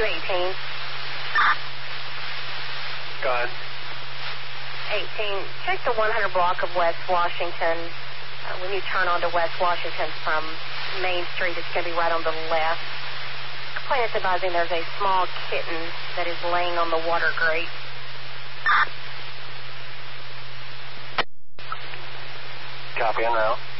218. Go ahead. 18. Check the 100 block of West Washington. When you turn onto West Washington from Main Street, it's going to be right on the left. Complainant's advising there's a small kitten that is laying on the water grate. Copy on now.